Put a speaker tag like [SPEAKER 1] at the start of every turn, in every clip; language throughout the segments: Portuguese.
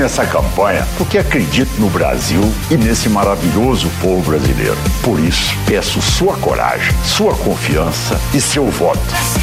[SPEAKER 1] Essa campanha porque acredito no Brasil e nesse maravilhoso povo brasileiro. Por isso, peço sua coragem, sua confiança e seu voto.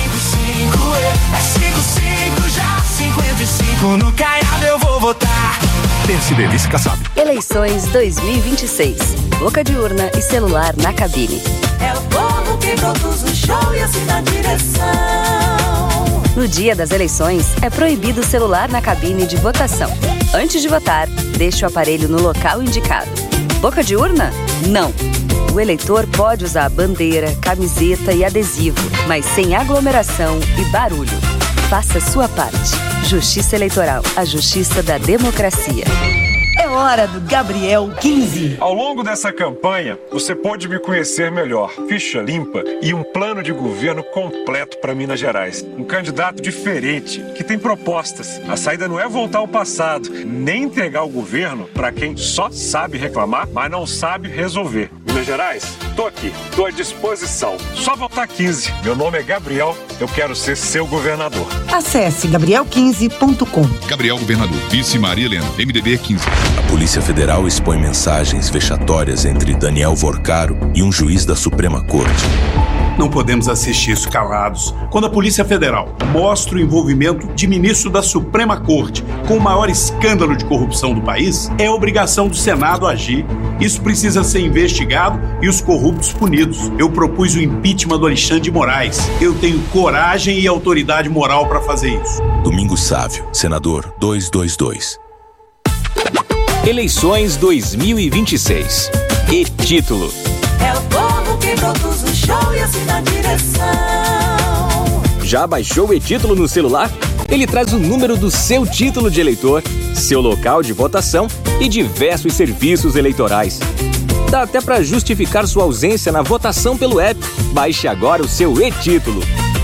[SPEAKER 2] É 55 já, 55 no Caiado eu vou votar.
[SPEAKER 3] PSD Vice Kassab.
[SPEAKER 4] Eleições 2026. Boca de urna e celular na cabine.
[SPEAKER 2] É o povo que produz o show e assim na direção.
[SPEAKER 4] No dia das eleições, é proibido o celular na cabine de votação. Antes de votar, deixe o aparelho no local indicado. Boca de urna? Não. O eleitor pode usar bandeira, camiseta e adesivo, mas sem aglomeração e barulho. Faça sua parte. Justiça Eleitoral, a justiça da democracia.
[SPEAKER 5] É hora do Gabriel 15.
[SPEAKER 6] Ao longo dessa campanha, você pode me conhecer melhor. Ficha limpa e um plano de governo completo para Minas Gerais. Um candidato diferente, que tem propostas. A saída não é voltar ao passado, nem entregar o governo para quem só sabe reclamar, mas não sabe resolver. Minas Gerais, tô aqui, tô à disposição. Só votar 15. Meu nome é Gabriel, eu quero ser seu governador.
[SPEAKER 5] Acesse gabriel15.com.
[SPEAKER 3] Gabriel Governador. Vice Maria Helena. MDB 15.
[SPEAKER 7] A Polícia Federal expõe mensagens vexatórias entre Daniel Vorcaro e um juiz da Suprema Corte.
[SPEAKER 8] Não podemos assistir isso calados. Quando a Polícia Federal mostra o envolvimento de ministro da Suprema Corte com o maior escândalo de corrupção do país, é obrigação do Senado agir. Isso precisa ser investigado e os corruptos punidos. Eu propus o impeachment do Alexandre de Moraes. Eu tenho coragem e autoridade moral para fazer isso.
[SPEAKER 7] Domingos Sávio, senador 222.
[SPEAKER 9] Eleições 2026. E título:
[SPEAKER 2] É o povo que produz o show e assim na direção.
[SPEAKER 9] Já baixou o e-título no celular? Ele traz o número do seu título de eleitor, seu local de votação e diversos serviços eleitorais. Dá até para justificar sua ausência na votação pelo app. Baixe agora o seu e-título.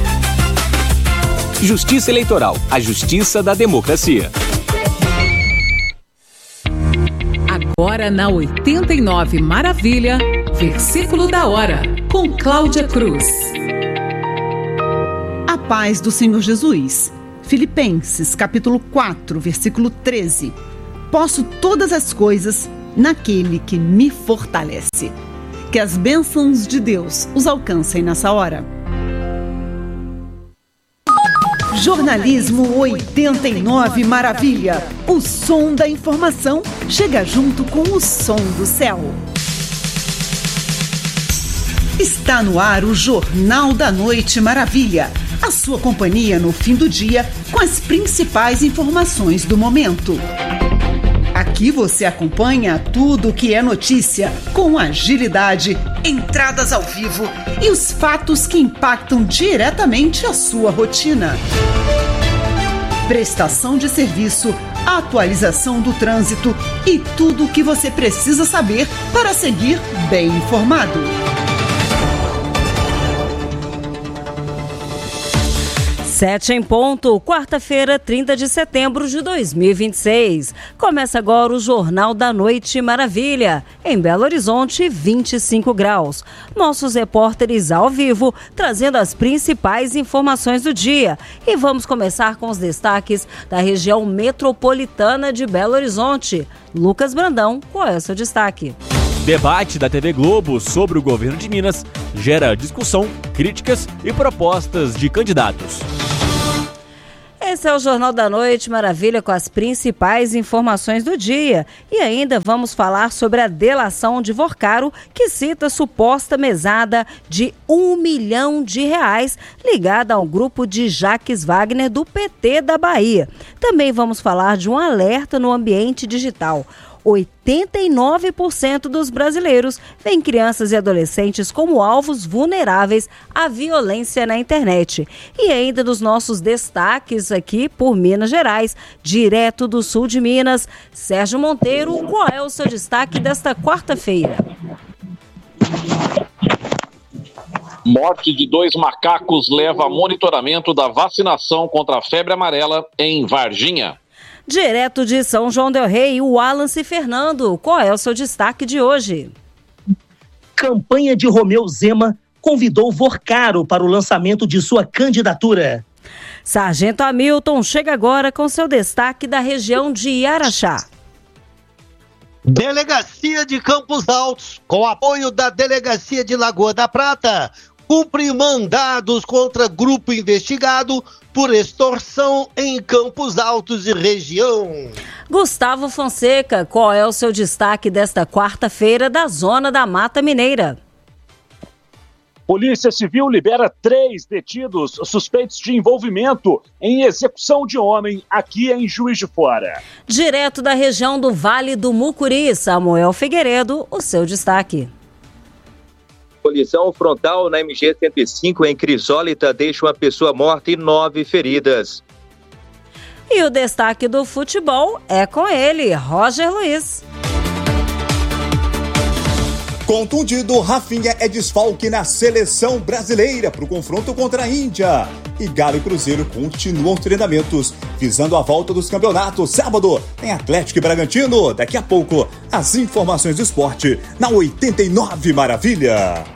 [SPEAKER 9] Justiça Eleitoral, a justiça da democracia.
[SPEAKER 10] Agora na 89 Maravilha, versículo da hora, com Cláudia Cruz.
[SPEAKER 11] A paz do Senhor Jesus. Filipenses, capítulo 4, versículo 13. Posso todas as coisas naquele que me fortalece. Que as bênçãos de Deus os alcancem nessa hora. Jornalismo 89 Maravilha. O som da informação chega junto com o som do céu. Está no ar o Jornal da Noite Maravilha. A sua companhia no fim do dia com as principais informações do momento. Aqui você acompanha tudo o que é notícia, com agilidade, entradas ao vivo e os fatos que impactam diretamente a sua rotina. Prestação de serviço, atualização do trânsito e tudo o que você precisa saber para seguir bem informado.
[SPEAKER 12] 7 em ponto, quarta-feira, 30 de setembro de 2026. Começa agora o Jornal da Noite Maravilha. Em Belo Horizonte, 25 graus. Nossos repórteres ao vivo, trazendo as principais informações do dia. E vamos começar com os destaques da região metropolitana de Belo Horizonte. Lucas Brandão, qual é o seu destaque?
[SPEAKER 13] Debate da TV Globo sobre o governo de Minas gera discussão, críticas e propostas de candidatos.
[SPEAKER 12] Esse é o Jornal da Noite Maravilha com as principais informações do dia. E ainda vamos falar sobre a delação de Vorcaro, que cita suposta mesada de R$1 milhão ligada ao grupo de Jacques Wagner do PT da Bahia. Também vamos falar de um alerta no ambiente digital. 89% dos brasileiros veem crianças e adolescentes como alvos vulneráveis à violência na internet. E ainda dos nossos destaques aqui por Minas Gerais, direto do sul de Minas, Sérgio Monteiro, qual é o seu destaque desta quarta-feira?
[SPEAKER 14] Morte de 2 macacos leva a monitoramento da vacinação contra a febre amarela em Varginha.
[SPEAKER 12] Direto de São João del Rei, o Wallace Fernando. Qual é o seu destaque de hoje?
[SPEAKER 15] Campanha de Romeu Zema convidou Vorcaro para o lançamento de sua candidatura.
[SPEAKER 12] Sargento Hamilton chega agora com seu destaque da região de Iaraxá.
[SPEAKER 15] Delegacia de Campos Altos, com apoio da Delegacia de Lagoa da Prata, cumpre mandados contra grupo investigado por extorsão em Campos Altos e região.
[SPEAKER 12] Gustavo Fonseca, qual é o seu destaque desta quarta-feira da Zona da Mata Mineira?
[SPEAKER 16] Polícia Civil libera 3 detidos suspeitos de envolvimento em execução de homem aqui em Juiz de Fora.
[SPEAKER 12] Direto da região do Vale do Mucuri, Samuel Figueiredo, o seu destaque.
[SPEAKER 17] Colisão frontal na MG 105 em Crisólita deixa uma pessoa morta e 9 feridas.
[SPEAKER 12] E o destaque do futebol é com ele, Roger Luiz.
[SPEAKER 18] Contundido, Rafinha é desfalque na seleção brasileira para o confronto contra a Índia. E Galo e Cruzeiro continuam treinamentos, visando a volta dos campeonatos. Sábado tem Atlético e Bragantino. Daqui a pouco, as informações do esporte na 89 Maravilha.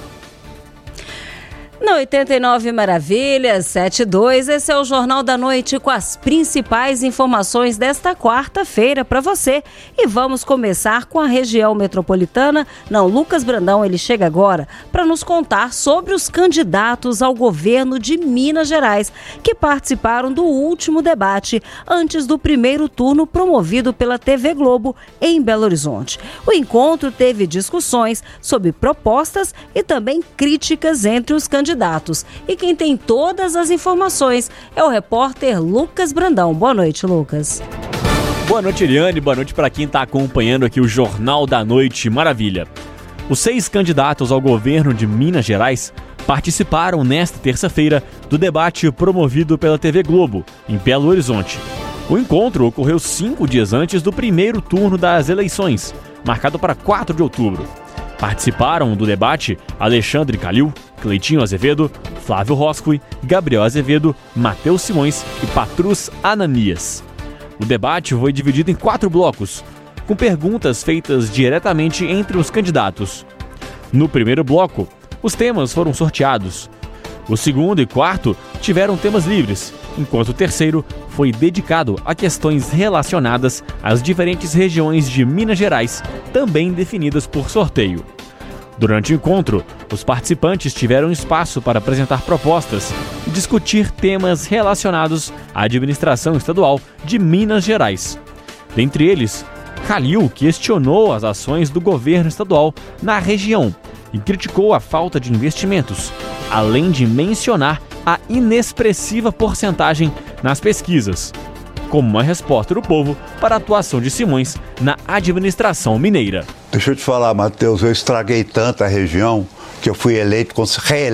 [SPEAKER 12] Na 89 Maravilhas, 7-2, esse é o Jornal da Noite com as principais informações desta quarta-feira para você. E vamos começar com a região metropolitana. Lucas Brandão, ele chega agora para nos contar sobre os candidatos ao governo de Minas Gerais que participaram do último debate antes do primeiro turno promovido pela TV Globo em Belo Horizonte. O encontro teve discussões sobre propostas e também críticas entre os candidatos. E quem tem todas as informações é o repórter Lucas Brandão. Boa noite, Lucas.
[SPEAKER 13] Boa noite, Eliane. Boa noite para quem está acompanhando aqui o Jornal da Noite Maravilha. Os 6 candidatos ao governo de Minas Gerais participaram nesta terça-feira do debate promovido pela TV Globo, em Belo Horizonte. O encontro ocorreu 5 dias antes do primeiro turno das eleições, marcado para 4 de outubro. Participaram do debate Alexandre Calil, Cleitinho Azevedo, Flávio Roscoe, Gabriel Azevedo, Matheus Simões e Patrus Ananias. O debate foi dividido em 4 blocos, com perguntas feitas diretamente entre os candidatos. No primeiro bloco, os temas foram sorteados. O segundo e quarto tiveram temas livres, enquanto o terceiro foi dedicado a questões relacionadas às diferentes regiões de Minas Gerais, também definidas por sorteio. Durante o encontro, os participantes tiveram espaço para apresentar propostas e discutir temas relacionados à administração estadual de Minas Gerais. Dentre eles, Calil questionou as ações do governo estadual na região e criticou a falta de investimentos, além de mencionar a inexpressiva porcentagem nas pesquisas, como uma resposta do povo para a atuação de Simões na administração mineira.
[SPEAKER 19] Deixa eu te falar, Matheus, eu estraguei tanto a região que eu fui reeleito com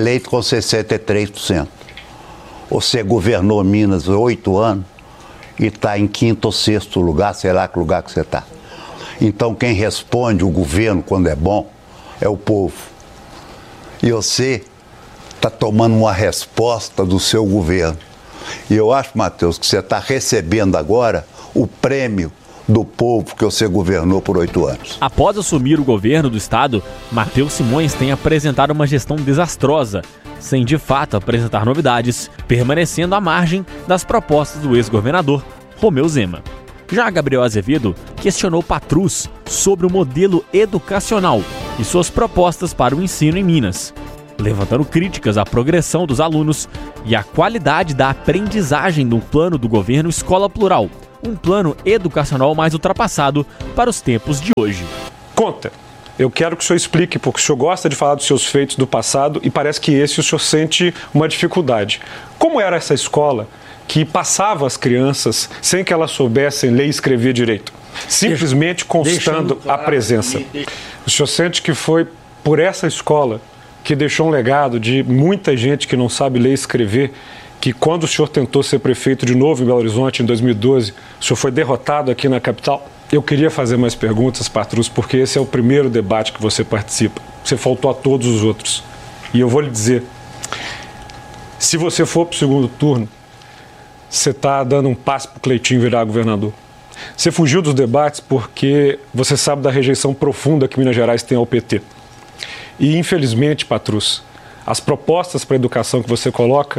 [SPEAKER 19] 63%. Você governou Minas 8 anos e está em 5º ou 6º lugar, sei lá que lugar que você está. Então quem responde o governo quando é bom é o povo. E você está tomando uma resposta do seu governo. E eu acho, Matheus, que você está recebendo agora o prêmio do povo que você governou por 8 anos.
[SPEAKER 13] Após assumir o governo do estado, Matheus Simões tem apresentado uma gestão desastrosa, sem de fato apresentar novidades, permanecendo à margem das propostas do ex-governador Romeu Zema. Já Gabriel Azevedo questionou Patrus sobre o modelo educacional e suas propostas para o ensino em Minas, levantando críticas à progressão dos alunos e à qualidade da aprendizagem do plano do governo Escola Plural, um plano educacional mais ultrapassado para os tempos de hoje.
[SPEAKER 6] Conta, eu quero que o senhor explique, porque o senhor gosta de falar dos seus feitos do passado e parece que esse o senhor sente uma dificuldade. Como era essa escola que passava as crianças sem que elas soubessem ler e escrever direito? Simplesmente constando a presença. O senhor sente que foi por essa escola que deixou um legado de muita gente que não sabe ler e escrever, que quando o senhor tentou ser prefeito de novo em Belo Horizonte, em 2012, o senhor foi derrotado aqui na capital? Eu queria fazer mais perguntas, Patrus, porque esse é o primeiro debate que você participa. Você faltou a todos os outros. E eu vou lhe dizer, se você for para o segundo turno, você está dando um passo para o Cleitinho virar governador. Você fugiu dos debates porque você sabe da rejeição profunda que Minas Gerais tem ao PT. E, infelizmente, Patrus, as propostas para a educação que você coloca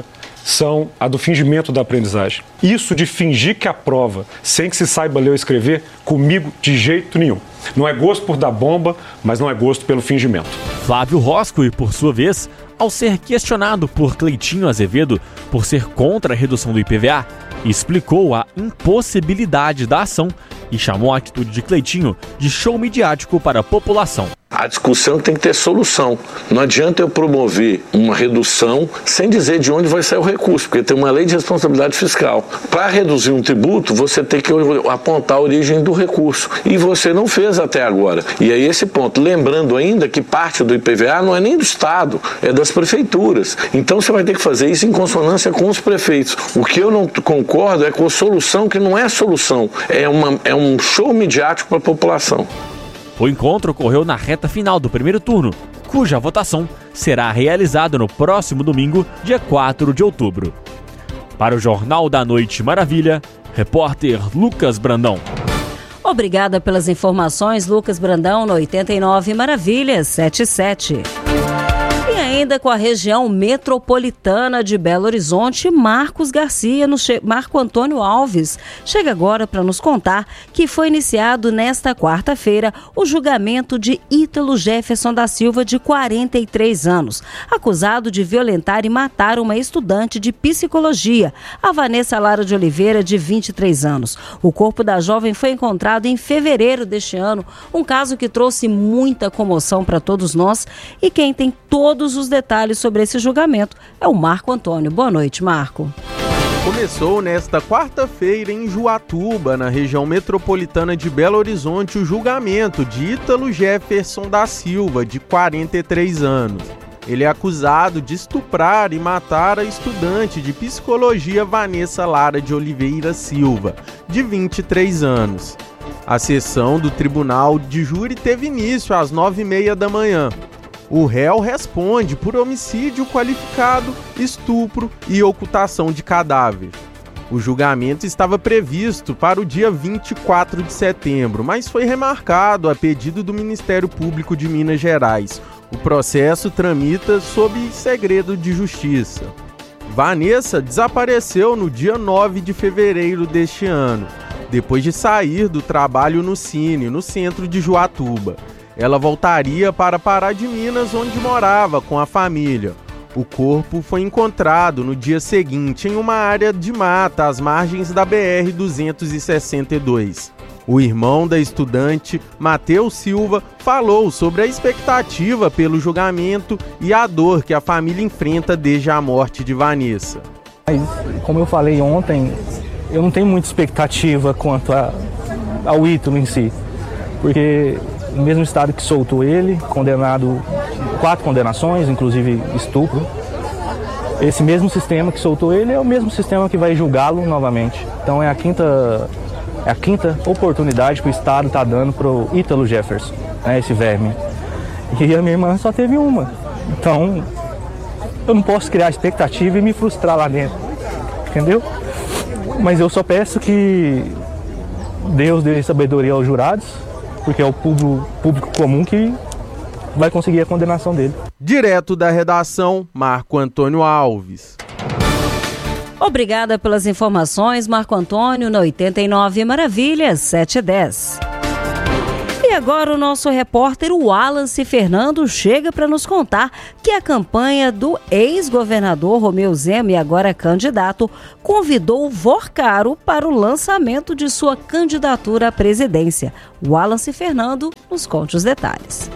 [SPEAKER 6] são a do fingimento da aprendizagem. Isso de fingir que aprova sem que se saiba ler ou escrever, comigo de jeito nenhum. Não é gosto por dar bomba, mas não é gosto pelo fingimento.
[SPEAKER 13] Flávio Roscoe, por sua vez, ao ser questionado por Cleitinho Azevedo por ser contra a redução do IPVA, explicou a impossibilidade da ação e chamou a atitude de Cleitinho de show midiático para a população.
[SPEAKER 20] A discussão tem que ter solução. Não adianta eu promover uma redução sem dizer de onde vai sair o recurso, porque tem uma lei de responsabilidade fiscal. Para reduzir um tributo, você tem que apontar a origem do recurso. E você não fez até agora. E aí esse ponto. Lembrando ainda que parte do IPVA não é nem do Estado, é das prefeituras. Então você vai ter que fazer isso em consonância com os prefeitos. O que eu não concordo é com a solução que não é solução. É um show midiático para a população.
[SPEAKER 13] O encontro ocorreu na reta final do primeiro turno, cuja votação será realizada no próximo domingo, dia 4 de outubro. Para o Jornal da Noite Maravilha, repórter Lucas Brandão.
[SPEAKER 12] Obrigada pelas informações, Lucas Brandão, no 89 Maravilhas 77. E ainda com a região metropolitana de Belo Horizonte, Marcos Garcia, Marco Antônio Alves, chega agora para nos contar que foi iniciado nesta quarta-feira o julgamento de Ítalo Jefferson da Silva, de 43 anos, acusado de violentar e matar uma estudante de psicologia, a Vanessa Lara de Oliveira, de 23 anos. O corpo da jovem foi encontrado em fevereiro deste ano, um caso que trouxe muita comoção para todos nós, e quem tem todos os detalhes sobre esse julgamento é o Marco Antônio. Boa noite, Marco.
[SPEAKER 21] Começou nesta quarta-feira em Juatuba, na região metropolitana de Belo Horizonte, o julgamento de Ítalo Jefferson da Silva, de 43 anos. Ele é acusado de estuprar e matar a estudante de psicologia Vanessa Lara de Oliveira Silva, de 23 anos. A sessão do Tribunal de Júri teve início às 9h30 da manhã. O réu responde por homicídio qualificado, estupro e ocultação de cadáver. O julgamento estava previsto para o dia 24 de setembro, mas foi remarcado a pedido do Ministério Público de Minas Gerais. O processo tramita sob segredo de justiça. Vanessa desapareceu no dia 9 de fevereiro deste ano, depois de sair do trabalho no Cine, no centro de Juatuba. Ela voltaria para Pará de Minas, onde morava com a família. O corpo foi encontrado no dia seguinte em uma área de mata às margens da BR-262. O irmão da estudante, Matheus Silva, falou sobre a expectativa pelo julgamento e a dor que a família enfrenta desde a morte de Vanessa.
[SPEAKER 22] Como eu falei ontem, eu não tenho muita expectativa quanto ao Ítalo em si, porque o mesmo estado que soltou ele, condenado, 4 condenações, inclusive estupro, esse mesmo sistema que soltou ele é o mesmo sistema que vai julgá-lo novamente. Então é a quinta oportunidade que o Estado está dando para o Ítalo Jefferson, né, esse verme. E a minha irmã só teve uma. Então eu não posso criar expectativa e me frustrar lá dentro, entendeu? Mas eu só peço que Deus dê sabedoria aos jurados, porque é o público comum que vai conseguir a condenação dele.
[SPEAKER 21] Direto da redação, Marco Antônio Alves.
[SPEAKER 12] Obrigada pelas informações, Marco Antônio, na 89 Maravilhas 710. E agora o nosso repórter, o Wallace Fernando, chega para nos contar que a campanha do ex-governador Romeu Zema, e agora candidato, convidou o Vorcaro para o lançamento de sua candidatura à presidência. Wallace Fernando nos conte os detalhes.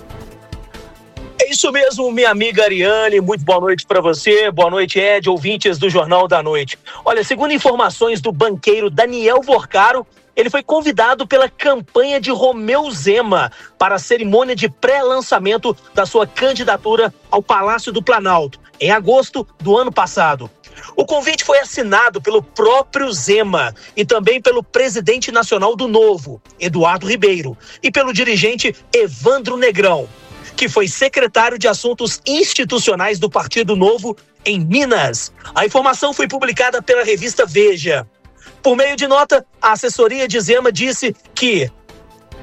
[SPEAKER 23] É isso mesmo, minha amiga Ariane, muito boa noite para você, boa noite, Ed, ouvintes do Jornal da Noite. Olha, segundo informações do banqueiro Daniel Vorcaro, ele foi convidado pela campanha de Romeu Zema para a cerimônia de pré-lançamento da sua candidatura ao Palácio do Planalto, em agosto do ano passado. O convite foi assinado pelo próprio Zema e também pelo presidente nacional do Novo, Eduardo Ribeiro, e pelo dirigente Evandro Negrão, que foi secretário de Assuntos Institucionais do Partido Novo em Minas. A informação foi publicada pela revista Veja. Por meio de nota, a assessoria de Zema disse que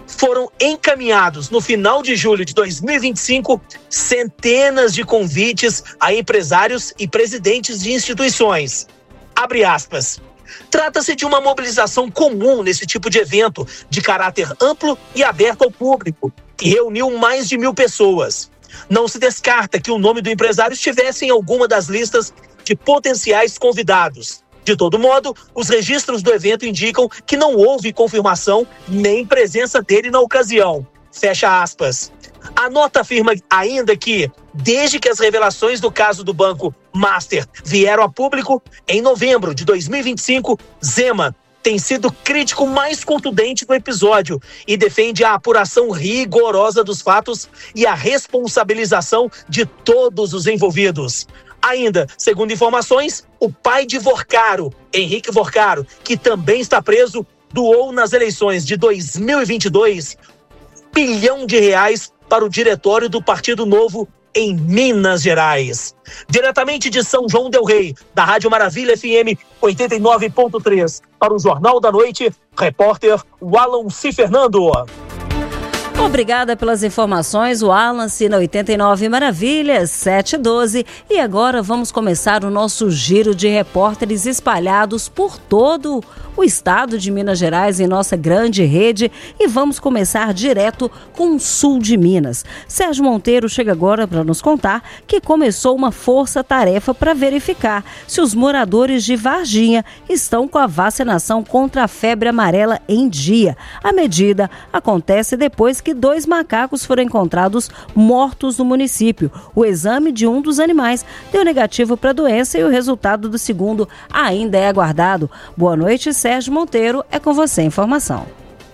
[SPEAKER 23] foram encaminhados no final de julho de 2025 centenas de convites a empresários e presidentes de instituições. Abre aspas. Trata-se de uma mobilização comum nesse tipo de evento, de caráter amplo e aberto ao público, que reuniu mais de 1.000 pessoas. Não se descarta que o nome do empresário estivesse em alguma das listas de potenciais convidados. De todo modo, os registros do evento indicam que não houve confirmação nem presença dele na ocasião. Fecha aspas. A nota afirma ainda que, desde que as revelações do caso do Banco Master vieram a público, em novembro de 2025, Zema tem sido crítico mais contundente do episódio e defende a apuração rigorosa dos fatos e a responsabilização de todos os envolvidos. Ainda, segundo informações, o pai de Vorcaro, Henrique Vorcaro, que também está preso, doou nas eleições de 2022 R$ 1 bilhão para o diretório do Partido Novo em Minas Gerais. Diretamente de São João del Rei, da Rádio Maravilha FM 89.3, para o Jornal da Noite, repórter Wallace Fernando.
[SPEAKER 12] Obrigada pelas informações, o Wallace na 89 Maravilhas, 7h12. E agora vamos começar o nosso giro de repórteres espalhados por todo o estado de Minas Gerais em nossa grande rede. E vamos começar direto com o sul de Minas. Sérgio Monteiro chega agora para nos contar que começou uma força-tarefa para verificar se os moradores de Varginha estão com a vacinação contra a febre amarela em dia. A medida acontece depois que 2 macacos foram encontrados mortos no município. O exame de um dos animais deu negativo para a doença e o resultado do segundo ainda é aguardado. Boa noite, Sérgio Monteiro. É com você a informação.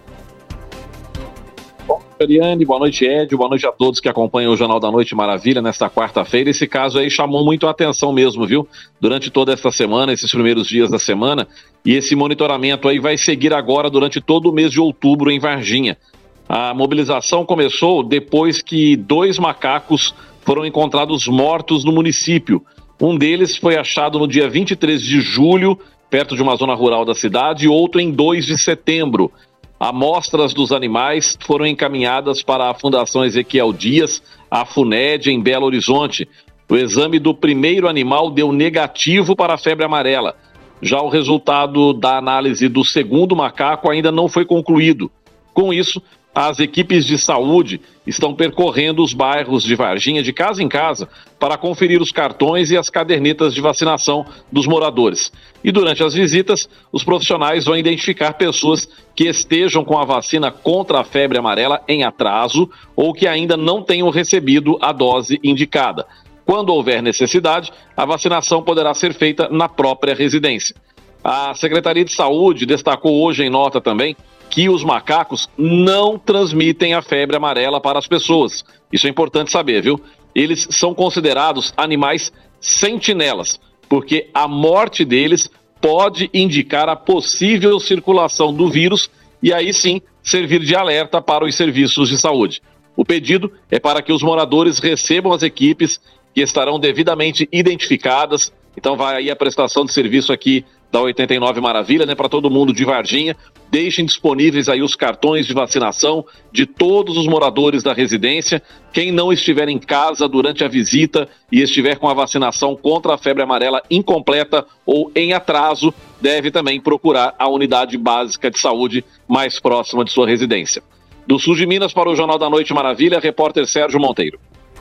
[SPEAKER 14] Eliane, boa noite, Ed, boa noite a todos que acompanham o Jornal da Noite Maravilha nesta quarta-feira. Esse caso aí chamou muito a atenção mesmo, viu? Durante toda esta semana, esses primeiros dias da semana, e esse monitoramento aí vai seguir agora durante todo o mês de outubro em Varginha. A mobilização começou depois que 2 macacos foram encontrados mortos no município. Um deles foi achado no dia 23 de julho, perto de uma zona rural da cidade, e outro em 2 de setembro. Amostras dos animais foram encaminhadas para a Fundação Ezequiel Dias, a FUNED, em Belo Horizonte. O exame do primeiro animal deu negativo para a febre amarela. Já o resultado da análise do segundo macaco ainda não foi concluído. Com isso, as equipes de saúde estão percorrendo os bairros de Varginha de casa em casa para conferir os cartões e as cadernetas de vacinação dos moradores. E durante as visitas, os profissionais vão identificar pessoas que estejam com a vacina contra a febre amarela em atraso ou que ainda não tenham recebido a dose indicada. Quando houver necessidade, a vacinação poderá ser feita na própria residência. A Secretaria de Saúde destacou hoje em nota também que os macacos não transmitem a febre amarela para as pessoas. Isso é importante saber, viu? Eles são considerados animais sentinelas, porque a morte deles pode indicar a possível circulação do vírus e aí sim servir de alerta para os serviços de saúde. O pedido é para que os moradores recebam as equipes que estarão devidamente identificadas. Então vai aí a prestação de serviço aqui da 89 Maravilha, né, para todo mundo de Varginha. Deixem disponíveis aí os cartões de vacinação de todos os moradores da residência. Quem não estiver em casa durante a visita e estiver com a vacinação contra a febre amarela incompleta ou em atraso, deve também procurar a unidade básica de saúde mais próxima de sua residência. Do sul de Minas para o Jornal da Noite Maravilha, repórter Sérgio Monteiro.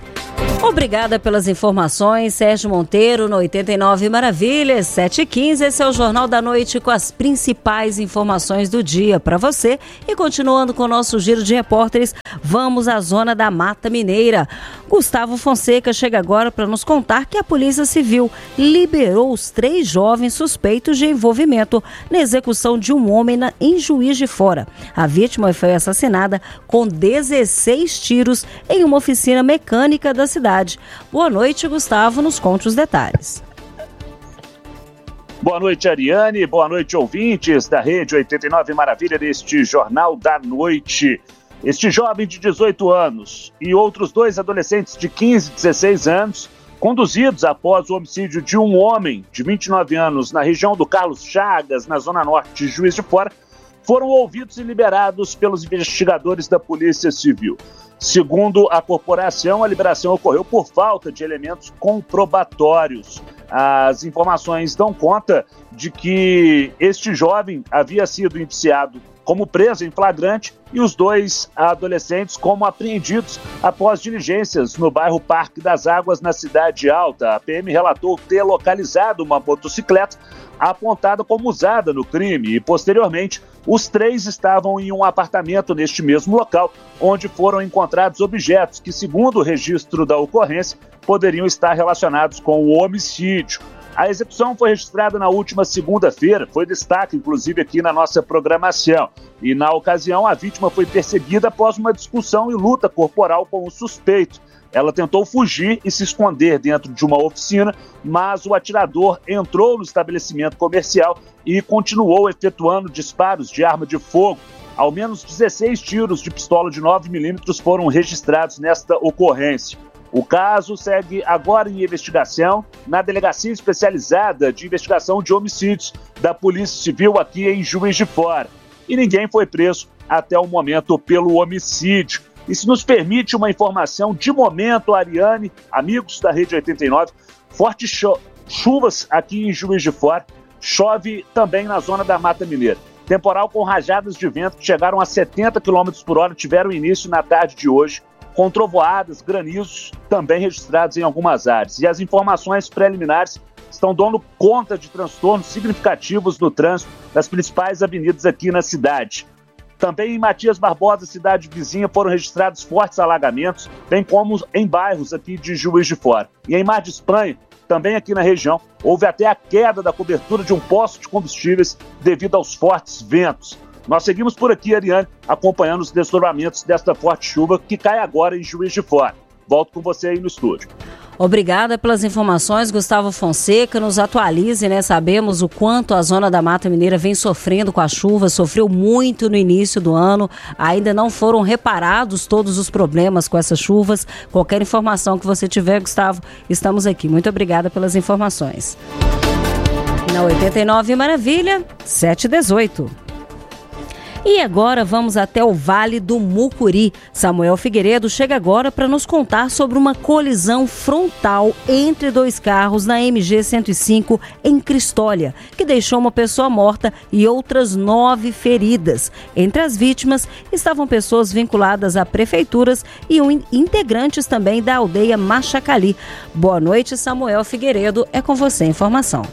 [SPEAKER 12] Obrigada pelas informações, Sérgio Monteiro, no 89 Maravilhas, 7h15. Esse é o Jornal da Noite com as principais informações do dia para você. E continuando com o nosso giro de repórteres, vamos à zona da Mata Mineira. Gustavo Fonseca chega agora para nos contar que a Polícia Civil liberou os 3 jovens suspeitos de envolvimento na execução de um homem em Juiz de Fora. A vítima foi assassinada com 16 tiros em uma oficina mecânica da cidade. Boa noite, Gustavo, nos conte os detalhes.
[SPEAKER 16] Boa noite, Ariane, boa noite, ouvintes da Rede 89 Maravilha deste Jornal da Noite. Este jovem de 18 anos e outros 2 adolescentes de 15 e 16 anos, conduzidos após o homicídio de um homem de 29 anos na região do Carlos Chagas, na zona norte de Juiz de Fora, foram ouvidos e liberados pelos investigadores da Polícia Civil. Segundo a corporação, a liberação ocorreu por falta de elementos comprobatórios. As informações dão conta de que este jovem havia sido indiciado como preso em flagrante e os 2 adolescentes como apreendidos após diligências no bairro Parque das Águas, na Cidade Alta. A PM relatou ter localizado uma motocicleta apontada como usada no crime e, posteriormente, os 3 estavam em um apartamento neste mesmo local, onde foram encontrados objetos que, segundo o registro da ocorrência, poderiam estar relacionados com o homicídio. A execução foi registrada na última segunda-feira, foi destaque inclusive aqui na nossa programação. E na ocasião a vítima foi perseguida após uma discussão e luta corporal com o suspeito. Ela tentou fugir e se esconder dentro de uma oficina, mas o atirador entrou no estabelecimento comercial e continuou efetuando disparos de arma de fogo. Ao menos 16 tiros de pistola de 9mm foram registrados nesta ocorrência. O caso segue agora em investigação na Delegacia Especializada de Investigação de Homicídios da Polícia Civil aqui em Juiz de Fora. E ninguém foi preso até o momento pelo homicídio. E se nos permite uma informação de momento, Ariane, amigos da Rede 89, fortes chuvas aqui em Juiz de Fora, chove também na zona da Mata Mineira. Temporal com rajadas de vento que chegaram a 70 km por hora tiveram início na tarde de hoje, com trovoadas, granizos também registrados em algumas áreas. E as informações preliminares estão dando conta de transtornos significativos no trânsito das principais avenidas aqui na cidade. Também em Matias Barbosa, cidade vizinha, foram registrados fortes alagamentos, bem como em bairros aqui de Juiz de Fora. E em Mar de Espanha, também aqui na região, houve até a queda da cobertura de um posto de combustíveis devido aos fortes ventos. Nós seguimos por aqui, Ariane, acompanhando os desdobramentos desta forte chuva que cai agora em Juiz de Fora. Volto com você aí no estúdio.
[SPEAKER 12] Obrigada pelas informações, Gustavo Fonseca. Nos atualize, né? Sabemos o quanto a zona da Mata Mineira vem sofrendo com a chuva, sofreu muito no início do ano. Ainda não foram reparados todos os problemas com essas chuvas. Qualquer informação que você tiver, Gustavo, estamos aqui. Muito obrigada pelas informações. Na 89 Maravilha, 7h18. E agora vamos até o Vale do Mucuri. Samuel Figueiredo chega agora para nos contar sobre uma colisão frontal entre 2 carros na MG 105 em Cristólia, que deixou uma pessoa morta e outras 9 feridas. Entre as vítimas estavam pessoas vinculadas a prefeituras e integrantes também da aldeia Machacali. Boa noite, Samuel Figueiredo. É com você a informação.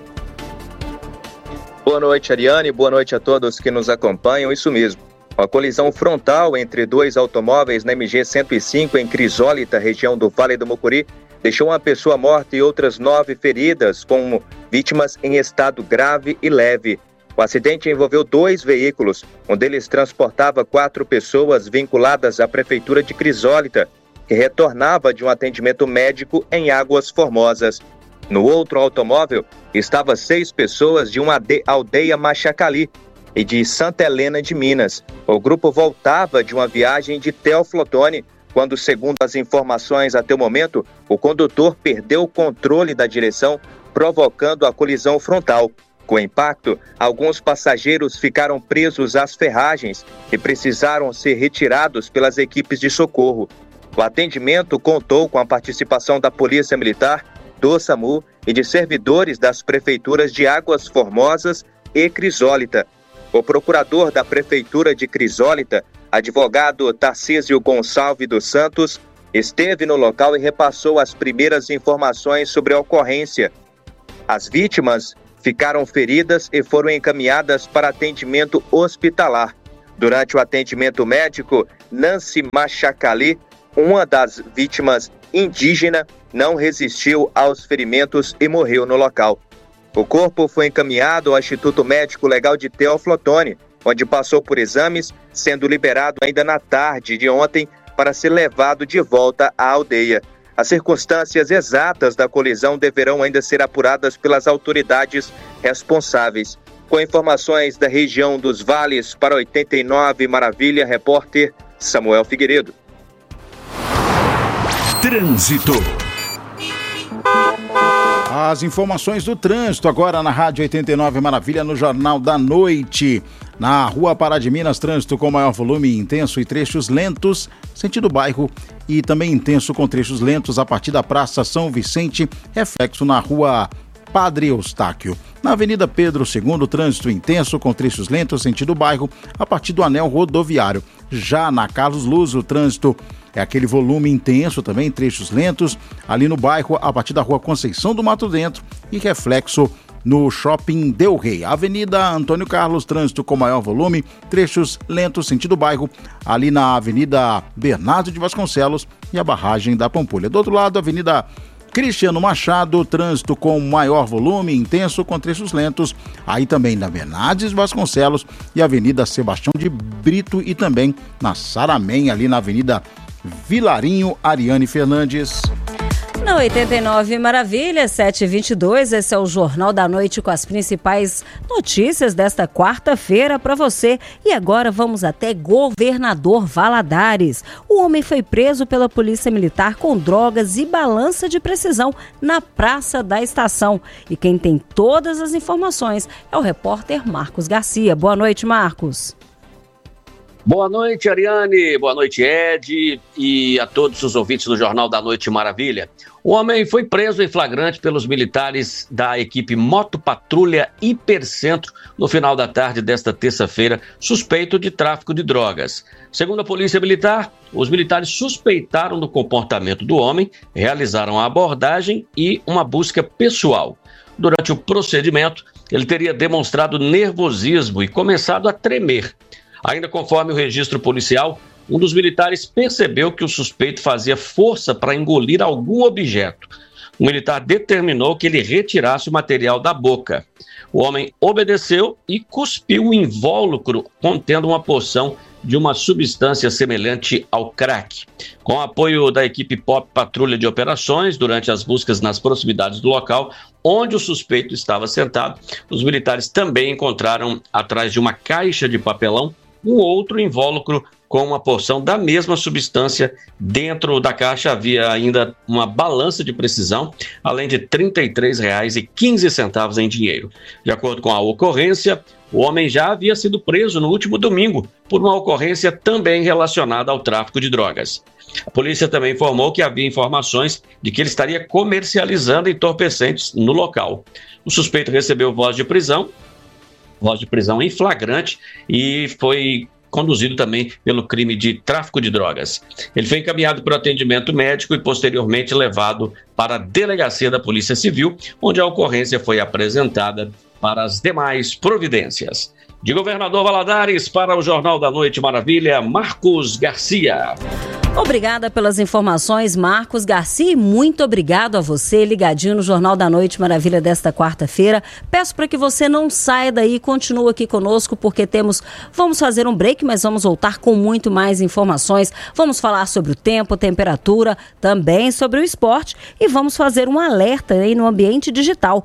[SPEAKER 17] Boa noite, Ariane. Boa noite a todos que nos acompanham. Isso mesmo. Uma colisão frontal entre 2 automóveis na MG 105 em Crisólita, região do Vale do Mucuri, deixou uma pessoa morta e outras 9 feridas, com vítimas em estado grave e leve. O acidente envolveu 2 veículos. Um deles transportava 4 pessoas vinculadas à Prefeitura de Crisólita, que retornava de um atendimento médico em Águas Formosas. No outro automóvel, estava 6 pessoas de uma aldeia Machacali e de Santa Helena de Minas. O grupo voltava de uma viagem de Teoflotone, quando, segundo as informações até o momento, o condutor perdeu o controle da direção, provocando a colisão frontal. Com o impacto, alguns passageiros ficaram presos às ferragens e precisaram ser retirados pelas equipes de socorro. O atendimento contou com a participação da Polícia Militar, do SAMU e de servidores das prefeituras de Águas Formosas e Crisólita. O procurador da Prefeitura de Crisólita, advogado Tarcísio Gonçalves dos Santos, esteve no local e repassou as primeiras informações sobre a ocorrência. As vítimas ficaram feridas e foram encaminhadas para atendimento hospitalar. Durante o atendimento médico, Nancy Machacali, uma das vítimas indígena, não resistiu aos ferimentos e morreu no local. O corpo foi encaminhado ao Instituto Médico Legal de Teoflotone, onde passou por exames, sendo liberado ainda na tarde de ontem para ser levado de volta à aldeia. As circunstâncias exatas da colisão deverão ainda ser apuradas pelas autoridades responsáveis. Com informações da região dos Vales para 89 Maravilha, repórter Samuel Figueiredo.
[SPEAKER 1] Trânsito. As informações do trânsito agora na Rádio 89 Maravilha, no Jornal da Noite. Na Rua Pará de Minas, trânsito com maior volume intenso e trechos lentos, sentido bairro, e também intenso com trechos lentos a partir da Praça São Vicente, reflexo na Rua Padre Eustáquio. Na Avenida Pedro II, trânsito intenso com trechos lentos, sentido bairro, a partir do anel rodoviário. Já na Carlos Luz, o trânsito é aquele volume intenso também, trechos lentos, ali no bairro, a partir da Rua Conceição do Mato Dentro e reflexo no Shopping Del Rey. Avenida Antônio Carlos, trânsito com maior volume, trechos lentos, sentido bairro, ali na Avenida Bernardo de Vasconcelos e a barragem da Pampulha. Do outro lado, Avenida Cristiano Machado, trânsito com maior volume, intenso, com trechos lentos, aí também na Bernardes Vasconcelos e Avenida Sebastião de Brito e também na Saramém, ali na Avenida Vilarinho Ariane Fernandes.
[SPEAKER 12] Na 89 Maravilha, 7h22, esse é o Jornal da Noite com as principais notícias desta quarta-feira para você. E agora vamos até Governador Valadares. O homem foi preso pela Polícia Militar com drogas e balança de precisão na Praça da Estação. E quem tem todas as informações é o repórter Marcos Garcia. Boa noite, Marcos.
[SPEAKER 4] Boa noite, Ariane. Boa noite, Ed, e a todos os ouvintes do Jornal da Noite Maravilha. O homem foi preso em flagrante pelos militares da equipe Motopatrulha Hipercentro no final da tarde desta terça-feira, suspeito de tráfico de drogas. Segundo a Polícia Militar, os militares suspeitaram do comportamento do homem, realizaram a abordagem e uma busca pessoal. Durante o procedimento, ele teria demonstrado nervosismo e começado a tremer. Ainda conforme o registro policial, um dos militares percebeu que o suspeito fazia força para engolir algum objeto. O militar determinou que ele retirasse o material da boca. O homem obedeceu e cuspiu um invólucro contendo uma porção de uma substância semelhante ao crack. Com o apoio da equipe Pop Patrulha de Operações, durante as buscas nas proximidades do local onde o suspeito estava sentado, os militares também encontraram, atrás de uma caixa de papelão, um outro invólucro com uma porção da mesma substância. Dentro da caixa havia ainda uma balança de precisão, além de R$ 33,15 em dinheiro. De acordo com a ocorrência, o homem já havia sido preso no último domingo por uma ocorrência também relacionada ao tráfico de drogas. A polícia também informou que havia informações de que ele estaria comercializando entorpecentes no local. O suspeito recebeu voz de prisão em flagrante e foi conduzido também pelo crime de tráfico de drogas. Ele foi encaminhado para o atendimento médico e posteriormente levado para a delegacia da Polícia Civil, onde a ocorrência foi apresentada para as demais providências. De Governador Valadares para o Jornal da Noite Maravilha, Marcos Garcia.
[SPEAKER 12] Obrigada pelas informações, Marcos Garcia, e muito obrigado a você ligadinho no Jornal da Noite Maravilha desta quarta-feira. Peço para que você não saia daí, continue aqui conosco, porque vamos fazer um break, mas vamos voltar com muito mais informações. Vamos falar sobre o tempo, temperatura, também sobre o esporte e vamos fazer um alerta aí no ambiente digital.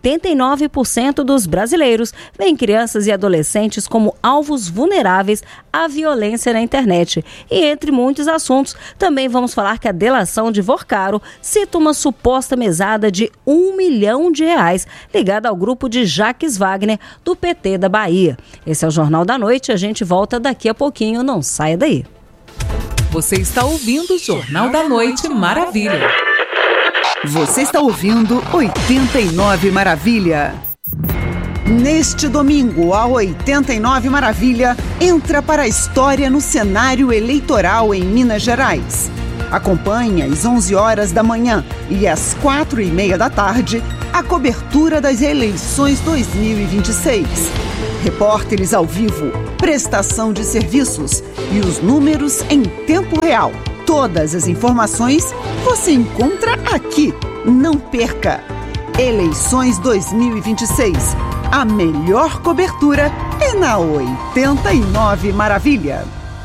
[SPEAKER 12] 89% dos brasileiros veem crianças e adolescentes como alvos vulneráveis à violência na internet. E entre muitos assuntos, também vamos falar que a delação de Vorcaro cita uma suposta mesada de R$1 milhão ligada ao grupo de Jacques Wagner do PT da Bahia. Esse é o Jornal da Noite, a gente volta daqui a pouquinho, não saia daí.
[SPEAKER 10] Você está ouvindo o Jornal da Noite Maravilha.
[SPEAKER 11] Você está ouvindo 89 Maravilha. Neste domingo, a 89 Maravilha entra para a história no cenário eleitoral em Minas Gerais. Acompanhe às 11 horas da manhã e às 4h30 da tarde a cobertura das eleições 2026. Repórteres ao vivo, prestação de serviços e os números em tempo real. Todas as informações você encontra aqui. Não perca! Eleições 2026. A melhor cobertura é na 89 Maravilha.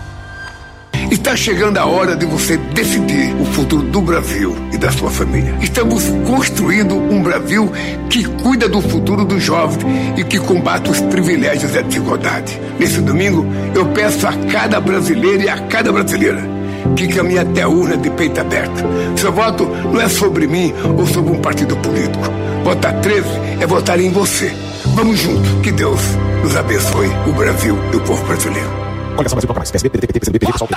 [SPEAKER 5] Está chegando a hora de você decidir o futuro do Brasil e da sua família. Estamos construindo um Brasil que cuida do futuro dos jovens e que combate os privilégios e a desigualdade. Nesse domingo, eu peço a cada brasileiro e a cada brasileira que caminhe até a urna de peito aberto. Seu voto não é sobre mim ou sobre um partido político. Votar 13 é votar em você. Vamos juntos. Que Deus nos abençoe, o Brasil e o povo brasileiro.
[SPEAKER 3] Coligação Brasil Proclamais. PSB, PDT, PCdoB, PSOL.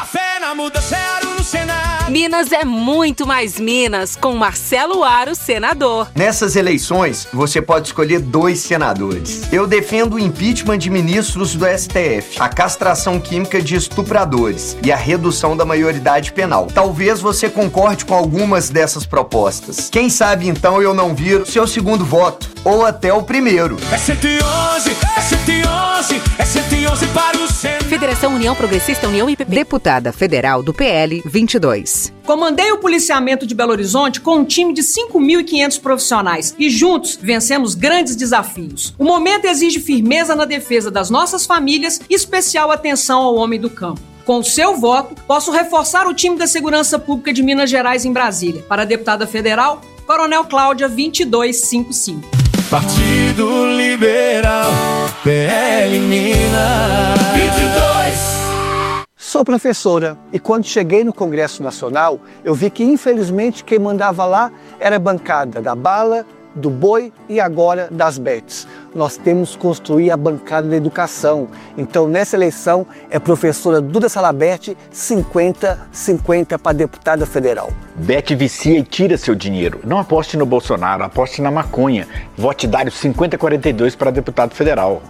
[SPEAKER 10] Minas é muito mais Minas, com Marcelo Aro, senador.
[SPEAKER 7] Nessas eleições, você pode escolher 2 senadores. Eu defendo o impeachment de ministros do STF, a castração química de estupradores e a redução da maioridade penal. Talvez você concorde com algumas dessas propostas. Quem sabe, então, eu não viro seu segundo voto, ou até o primeiro.
[SPEAKER 2] É 111, é 111, é 111 para o Senado.
[SPEAKER 10] Federação União Progressista, União IPP.
[SPEAKER 8] Deputada Federal do PL 22.
[SPEAKER 24] Comandei o policiamento de Belo Horizonte com um time de 5.500 profissionais e juntos vencemos grandes desafios. O momento exige firmeza na defesa das nossas famílias e especial atenção ao homem do campo. Com o seu voto, posso reforçar o time da Segurança Pública de Minas Gerais em Brasília. Para a deputada federal, Coronel Cláudia 2255.
[SPEAKER 2] Partido Liberal, PL Minas 22.
[SPEAKER 25] Sou professora e quando cheguei no Congresso Nacional, eu vi que infelizmente quem mandava lá era a bancada da bala, do boi e agora das bets. Nós temos que construir a bancada da educação. Então nessa eleição é professora Duda Salabert, 50-50 para deputada federal.
[SPEAKER 26] Bet vicia e tira seu dinheiro. Não aposte no Bolsonaro, aposte na maconha. Vote Dário 5042 para deputado federal.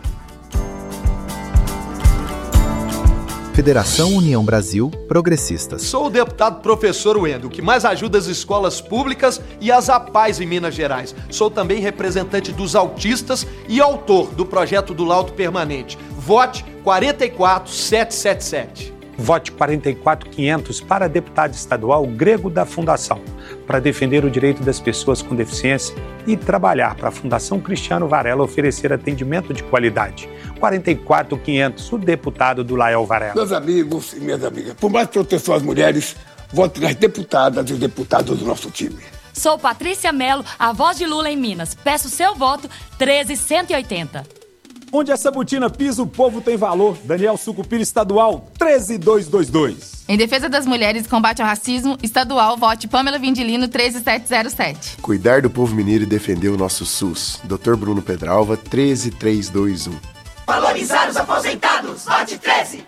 [SPEAKER 27] Federação União Brasil Progressistas.
[SPEAKER 28] Sou o deputado professor Wendel, que mais ajuda as escolas públicas e as APAES em Minas Gerais. Sou também representante dos autistas e autor do projeto do Laudo Permanente. Vote 44777.
[SPEAKER 29] Vote 44500 para deputado estadual Grego da Fundação, para defender o direito das pessoas com deficiência e trabalhar para a Fundação Cristiano Varela oferecer atendimento de qualidade. 44500, o deputado do Lael Varela.
[SPEAKER 5] Meus amigos e minhas amigas, por mais proteção às mulheres, vote nas deputadas e os deputados do nosso time.
[SPEAKER 30] Sou Patrícia Mello, a voz de Lula em Minas. Peço seu voto, 13180.
[SPEAKER 3] Onde essa botina pisa, o povo tem valor. Daniel Sucupira Estadual, 13222.
[SPEAKER 31] Em defesa das mulheres e combate ao racismo, estadual, vote Pamela Vindilino, 13707.
[SPEAKER 32] Cuidar do povo mineiro e defender o nosso SUS. Dr. Bruno Pedralva, 13321.
[SPEAKER 2] Valorizar os aposentados, vote 13.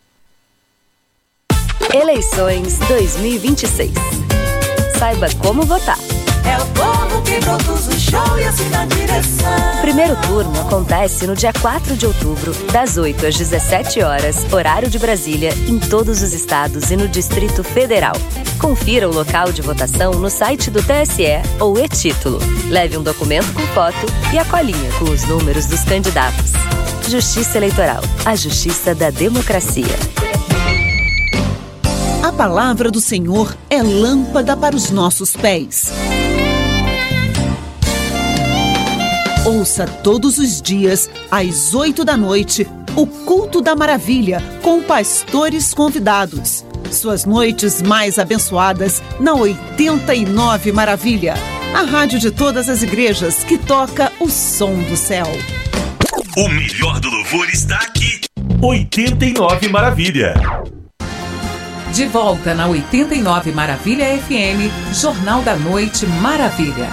[SPEAKER 12] Eleições 2026. Saiba como votar.
[SPEAKER 2] É o povo que produz o show e assim na direção.
[SPEAKER 12] O primeiro turno acontece no dia 4 de outubro, das 8 às 17 horas, horário de Brasília, em todos os estados e no Distrito Federal. Confira o local de votação no site do TSE ou e-título. Leve um documento com foto e a colinha com os números dos candidatos. Justiça Eleitoral, a justiça da democracia.
[SPEAKER 11] A palavra do Senhor é lâmpada para os nossos pés. Ouça todos os dias, às 8 da noite, o Culto da Maravilha, com pastores convidados. Suas noites mais abençoadas na 89 Maravilha, a rádio de todas as igrejas que toca o som do céu.
[SPEAKER 33] O melhor do louvor está aqui. 89 Maravilha.
[SPEAKER 10] De volta na 89 Maravilha FM, Jornal da Noite Maravilha.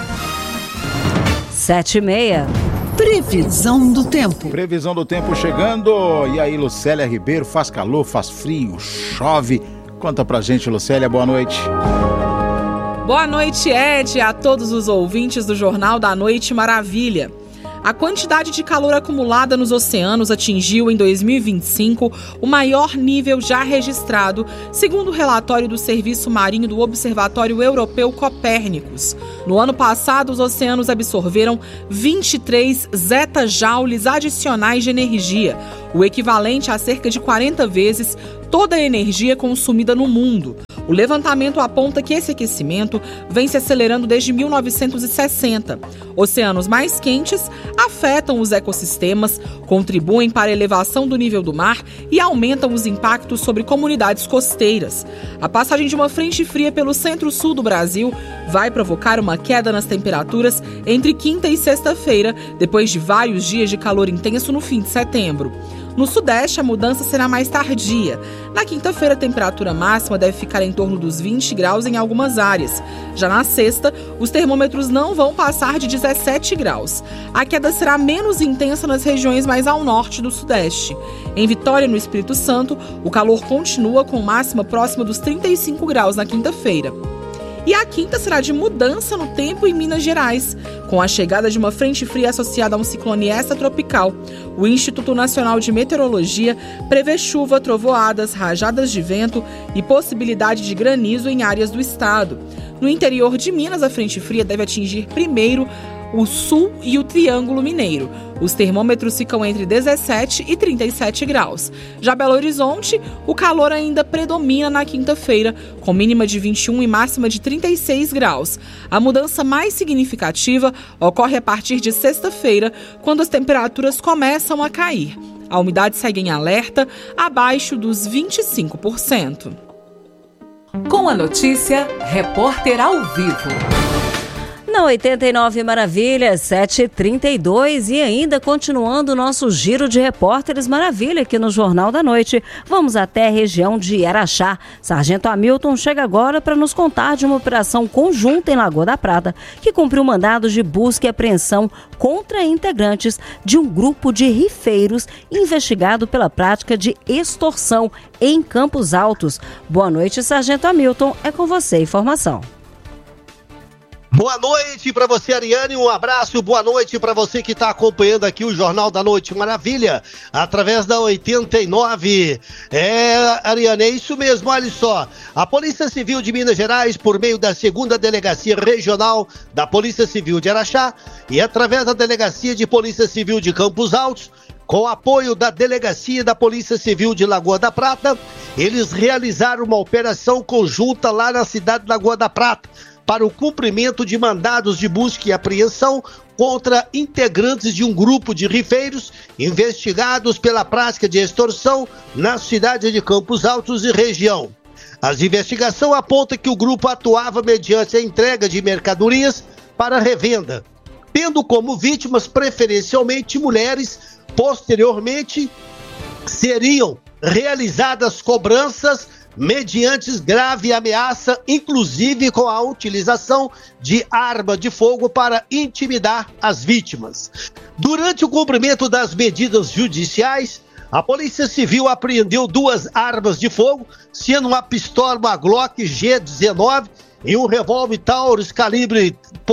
[SPEAKER 11] 7h30. Previsão do tempo.
[SPEAKER 1] Previsão do tempo chegando. E aí, Lucélia Ribeiro, faz calor, faz frio, chove. Conta pra gente, Lucélia, boa noite.
[SPEAKER 34] Boa noite, Ed, a todos os ouvintes do Jornal da Noite Maravilha. A quantidade de calor acumulada nos oceanos atingiu em 2025 o maior nível já registrado, segundo o relatório do Serviço Marinho do Observatório Europeu Copérnicos. No ano passado, os oceanos absorveram 23 zetajoules adicionais de energia, o equivalente a cerca de 40 vezes toda a energia consumida no mundo. O levantamento aponta que esse aquecimento vem se acelerando desde 1960. Oceanos mais quentes afetam os ecossistemas, contribuem para a elevação do nível do mar e aumentam os impactos sobre comunidades costeiras. A passagem de uma frente fria pelo centro-sul do Brasil vai provocar uma queda nas temperaturas entre quinta e sexta-feira, depois de vários dias de calor intenso no fim de setembro. No sudeste, a mudança será mais tardia. Na quinta-feira, a temperatura máxima deve ficar em torno dos 20 graus em algumas áreas. Já na sexta, os termômetros não vão passar de 17 graus. A queda será menos intensa nas regiões mais ao norte do sudeste. Em Vitória, no Espírito Santo, o calor continua com máxima próxima dos 35 graus na quinta-feira. E a quinta será de mudança no tempo em Minas Gerais, com a chegada de uma frente fria associada a um ciclone extratropical. O Instituto Nacional de Meteorologia prevê chuva, trovoadas, rajadas de vento e possibilidade de granizo em áreas do estado. No interior de Minas, a frente fria deve atingir primeiro o sul e o Triângulo Mineiro. Os termômetros ficam entre 17 e 37 graus. Já Belo Horizonte, o calor ainda predomina na quinta-feira, com mínima de 21 e máxima de 36 graus. A mudança mais significativa ocorre a partir de sexta-feira, quando as temperaturas começam a cair. A umidade segue em alerta, abaixo dos 25%.
[SPEAKER 10] Com a notícia, repórter ao vivo.
[SPEAKER 12] Na 89 Maravilhas, 7h32 e ainda continuando o nosso giro de repórteres Maravilha aqui no Jornal da Noite. Vamos até a região de Araxá. Sargento Hamilton chega agora para nos contar de uma operação conjunta em Lagoa da Prata que cumpriu mandados de busca e apreensão contra integrantes de um grupo de rifeiros investigado pela prática de extorsão em Campos Altos. Boa noite, Sargento Hamilton. É com você a informação.
[SPEAKER 4] Boa noite para você, Ariane, um abraço, boa noite para você que está acompanhando aqui o Jornal da Noite Maravilha, através da 89. Ariane, é isso mesmo, olha só, a Polícia Civil de Minas Gerais, por meio da 2ª Delegacia Regional da Polícia Civil de Araxá e através da Delegacia de Polícia Civil de Campos Altos, com apoio da Delegacia da Polícia Civil de Lagoa da Prata, eles realizaram uma operação conjunta lá na cidade de Lagoa da Prata, para o cumprimento de mandados de busca e apreensão contra integrantes de um grupo de rifeiros investigados pela prática de extorsão na cidade de Campos Altos e região. As investigações apontam que o grupo atuava mediante a entrega de mercadorias para revenda, tendo como vítimas preferencialmente mulheres. Posteriormente, seriam realizadas cobranças mediante grave ameaça, inclusive com a utilização de arma de fogo para intimidar as vítimas. Durante o cumprimento das medidas judiciais, a Polícia Civil apreendeu 2 armas de fogo, sendo uma pistola, uma Glock G19 e um revólver Taurus calibre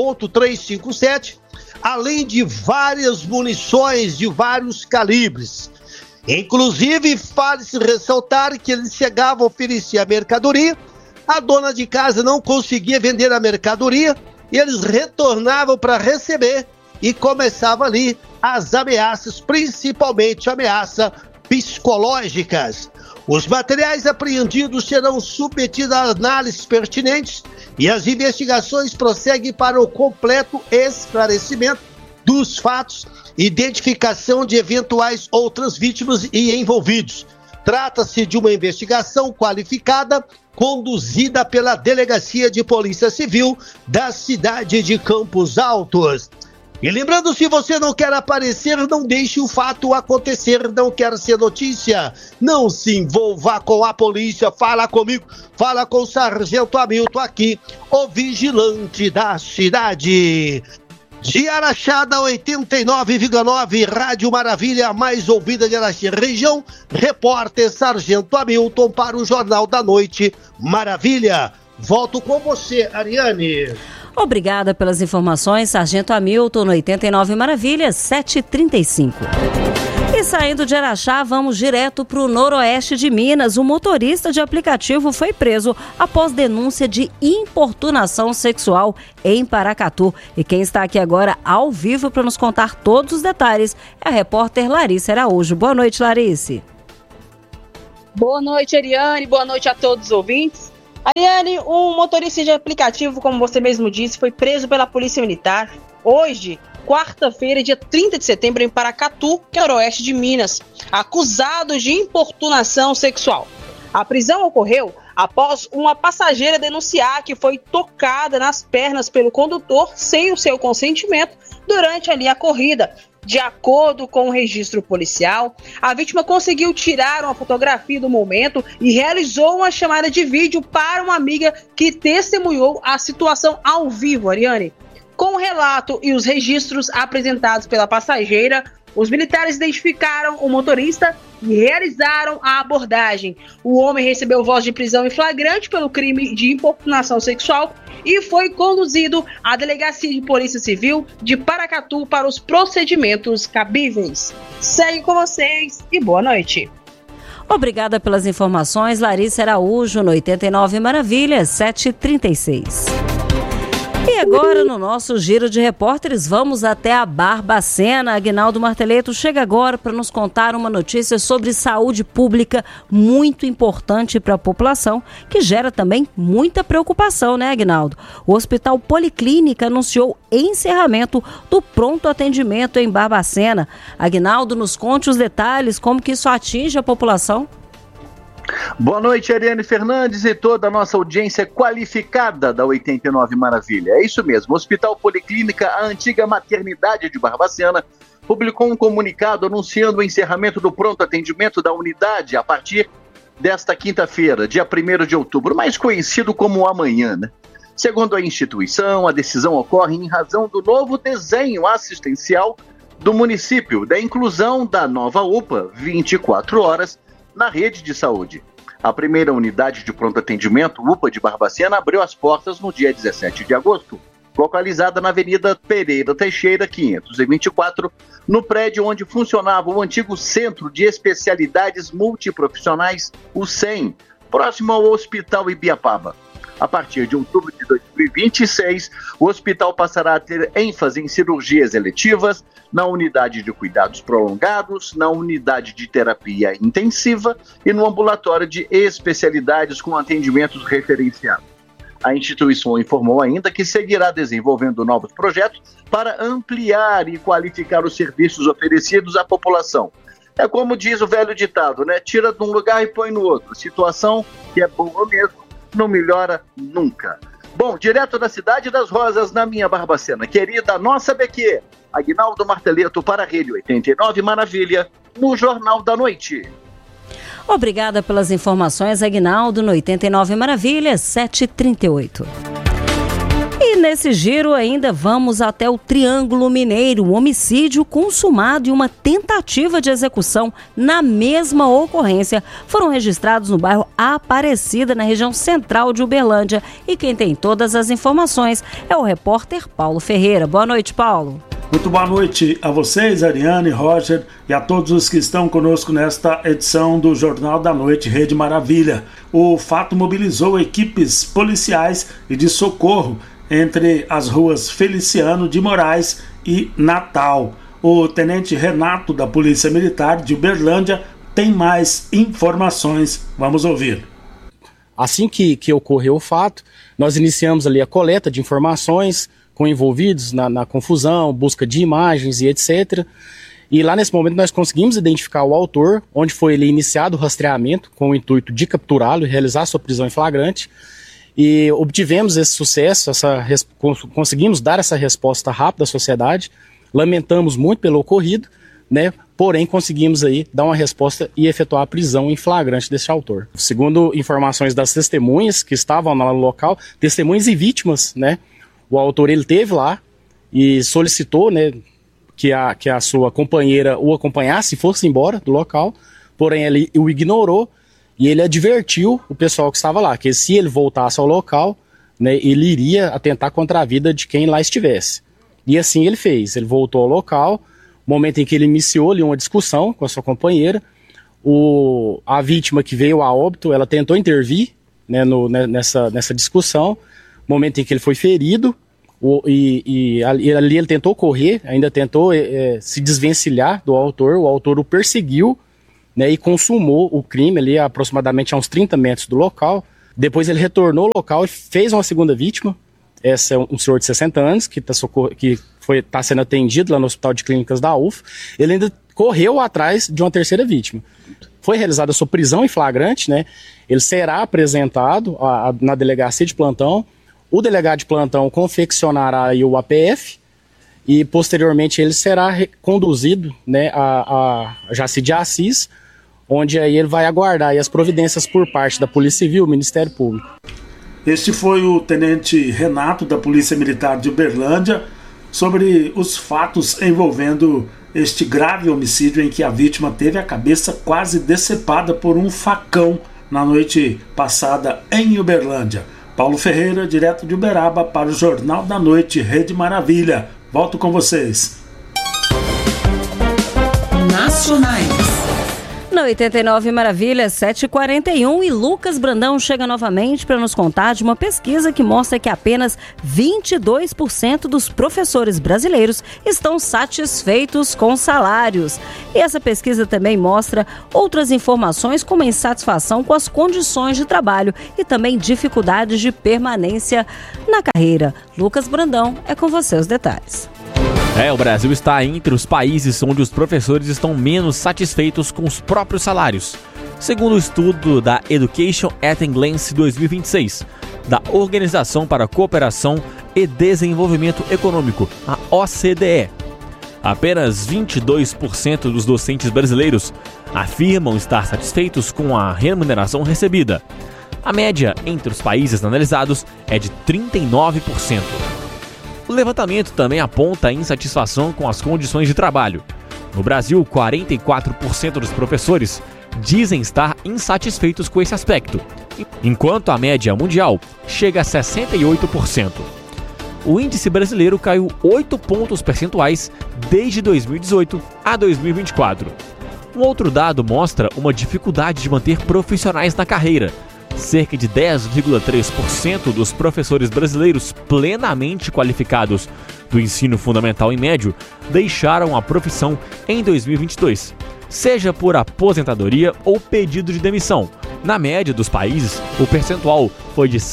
[SPEAKER 4] .357, além de várias munições de vários calibres. Inclusive, vale-se ressaltar que eles chegavam a oferecer a mercadoria, a dona de casa não conseguia vender a mercadoria, e eles retornavam para receber e começavam ali as ameaças, principalmente ameaças psicológicas. Os materiais apreendidos serão submetidos a análises pertinentes e as investigações prosseguem para o completo esclarecimento dos fatos, identificação de eventuais outras vítimas e envolvidos. Trata-se de uma investigação qualificada conduzida pela Delegacia de Polícia Civil da cidade de Campos Altos. E lembrando, se você não quer aparecer, não deixe o fato acontecer, não quer ser notícia, não se envolva com a polícia, fala comigo, fala com o Sargento Hamilton aqui, o vigilante da cidade. De Araxá, da 89,9, Rádio Maravilha, a mais ouvida de Araxá região, repórter Sargento Hamilton para o Jornal da Noite Maravilha. Volto com você, Ariane.
[SPEAKER 12] Obrigada pelas informações, Sargento Hamilton, no 89 Maravilhas, 7h35. E saindo de Araxá, vamos direto para o noroeste de Minas. O motorista de aplicativo foi preso após denúncia de importunação sexual em Paracatu. E quem está aqui agora ao vivo para nos contar todos os detalhes é a repórter Larissa Araújo. Boa noite, Larissa.
[SPEAKER 6] Boa noite, Ariane. Boa noite a todos os ouvintes. Ariane, um motorista de aplicativo, como você mesmo disse, foi preso pela Polícia Militar hoje, quarta-feira, dia 30 de setembro, em Paracatu, que é o oeste de Minas, acusado de importunação sexual. A prisão ocorreu após uma passageira denunciar que foi tocada nas pernas pelo condutor sem o seu consentimento durante ali a corrida. De acordo com o registro policial, a vítima conseguiu tirar uma fotografia do momento e realizou uma chamada de vídeo para uma amiga que testemunhou a situação ao vivo, Ariane. Com o relato e os registros apresentados pela passageira, os militares identificaram o motorista e realizaram a abordagem. O homem recebeu voz de prisão em flagrante pelo crime de importunação sexual e foi conduzido à Delegacia de Polícia Civil de Paracatu para os procedimentos cabíveis. Segue com vocês e boa noite.
[SPEAKER 12] Obrigada pelas informações, Larissa Araújo, no 89 Maravilhas, 7h36. E agora, no nosso giro de repórteres, vamos até a Barbacena. Aguinaldo Marteleto chega agora para nos contar uma notícia sobre saúde pública muito importante para a população, que gera também muita preocupação, né, Aguinaldo? O Hospital Policlínica anunciou encerramento do pronto atendimento em Barbacena. Aguinaldo, nos conte os detalhes, como que isso atinge a população.
[SPEAKER 7] Boa noite, Ariane Fernandes e toda a nossa audiência qualificada da 89 Maravilha. É isso mesmo, o Hospital Policlínica, a antiga maternidade de Barbacena, publicou um comunicado anunciando o encerramento do pronto atendimento da unidade a partir desta quinta-feira, dia 1º de outubro, mais conhecido como amanhã, né? Segundo a instituição, a decisão ocorre em razão do novo desenho assistencial do município, da inclusão da nova UPA 24 horas na rede de saúde. A primeira unidade de pronto atendimento, UPA de Barbacena, abriu as portas no dia 17 de agosto, localizada na Avenida Pereira Teixeira, 524, no prédio onde funcionava o antigo Centro de Especialidades Multiprofissionais, o CEM, próximo ao Hospital Ibiapaba. A partir de outubro de 2026, o hospital passará a ter ênfase em cirurgias eletivas, na unidade de cuidados prolongados, na unidade de terapia intensiva e no ambulatório de especialidades com atendimentos referenciados. A instituição informou ainda que seguirá desenvolvendo novos projetos para ampliar e qualificar os serviços oferecidos à população. É como diz o velho ditado, né? Tira de um lugar e põe no outro. Situação que é boa mesmo, não melhora nunca. Bom, direto da Cidade das Rosas, na minha Barbacena, querida nossa BQ, Aguinaldo Marteleto para a Rede 89 Maravilha, no Jornal da Noite.
[SPEAKER 12] Obrigada pelas informações, Aguinaldo, no 89 Maravilhas, 7h38. E nesse giro ainda vamos até o Triângulo Mineiro, um homicídio consumado e uma tentativa de execução na mesma ocorrência foram registrados no bairro Aparecida, na região central de Uberlândia. E quem tem todas as informações é o repórter Paulo Ferreira. Boa noite, Paulo.
[SPEAKER 8] Muito boa noite a vocês, Ariane, Roger e a todos os que estão conosco nesta edição do Jornal da Noite Rede Maravilha. O fato mobilizou equipes policiais e de socorro entre as ruas Feliciano de Moraes e Natal. O tenente Renato da Polícia Militar de Uberlândia tem mais informações. Vamos ouvir.
[SPEAKER 9] Assim que ocorreu o fato, nós iniciamos ali a coleta de informações com envolvidos na confusão, busca de imagens e etc. E lá nesse momento nós conseguimos identificar o autor, onde foi ali iniciado o rastreamento com o intuito de capturá-lo e realizar sua prisão em flagrante. E obtivemos esse sucesso, conseguimos dar essa resposta rápida à sociedade, lamentamos muito pelo ocorrido, né? Porém conseguimos aí dar uma resposta e efetuar a prisão em flagrante desse autor. Segundo informações das testemunhas que estavam lá no local, testemunhas e vítimas, né? O autor ele esteve lá e solicitou, né, que a sua companheira o acompanhasse e fosse embora do local, porém ele o ignorou. E ele advertiu o pessoal que estava lá, que se ele voltasse ao local, né, ele iria atentar contra a vida de quem lá estivesse. E assim ele fez, ele voltou ao local, momento em que ele iniciou ali uma discussão com a sua companheira, a vítima que veio a óbito, ela tentou intervir, né, nessa discussão, momento em que ele foi ferido, e ali ele tentou correr, ainda tentou se desvencilhar do autor, o autor o perseguiu, né, e consumou o crime ali aproximadamente a uns 30 metros do local. Depois ele retornou ao local e fez uma segunda vítima. Esse é um senhor de 60 anos que está sendo atendido lá no Hospital de Clínicas da UF. Ele ainda correu atrás de uma terceira vítima. Foi realizada a sua prisão em flagrante, né? Ele será apresentado na delegacia de plantão. O delegado de plantão confeccionará aí o APF e posteriormente ele será conduzido, né, a Jaci de Assis, onde aí ele vai aguardar aí as providências por parte da Polícia Civil, Ministério Público.
[SPEAKER 8] Este foi o Tenente Renato da Polícia Militar de Uberlândia sobre os fatos envolvendo este grave homicídio em que a vítima teve a cabeça quase decepada por um facão na noite passada em Uberlândia. Paulo Ferreira, direto de Uberaba, para o Jornal da Noite, Rede Maravilha. Volto com vocês.
[SPEAKER 11] Nacionais.
[SPEAKER 12] Na 89 Maravilha, 7h41, e Lucas Brandão chega novamente para nos contar de uma pesquisa que mostra que apenas 22% dos professores brasileiros estão satisfeitos com salários. E essa pesquisa também mostra outras informações, como a insatisfação com as condições de trabalho e também dificuldades de permanência na carreira. Lucas Brandão, é com você os detalhes.
[SPEAKER 13] O Brasil está entre os países onde os professores estão menos satisfeitos com os próprios salários. Segundo o estudo da Education at a Glance 2026, da Organização para a Cooperação e Desenvolvimento Econômico, a OCDE. Apenas 22% dos docentes brasileiros afirmam estar satisfeitos com a remuneração recebida. A média entre os países analisados é de 39%. O levantamento também aponta a insatisfação com as condições de trabalho. No Brasil, 44% dos professores dizem estar insatisfeitos com esse aspecto, enquanto a média mundial chega a 68%. O índice brasileiro caiu 8 pontos percentuais desde 2018 a 2024. Um outro dado mostra uma dificuldade de manter profissionais na carreira. Cerca de 10,3% dos professores brasileiros plenamente qualificados do ensino fundamental e médio deixaram a profissão em 2022, seja por aposentadoria ou pedido de demissão. Na média dos países, o percentual foi de